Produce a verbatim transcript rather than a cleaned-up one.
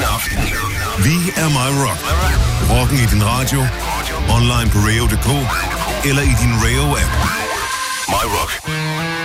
aften. Vi er My Rock. Rocken i din radio, online på radio punktum d k eller i din Rayo-app. My Rock.